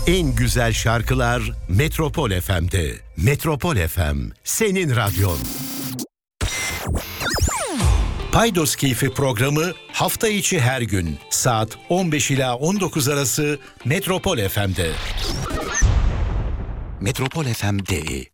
En güzel şarkılar Metropol FM'de. Metropol FM, senin radyon. Paydos Keyfi programı hafta içi her gün saat 15 ila 19 arası Metropol FM'de. Metropol FM.de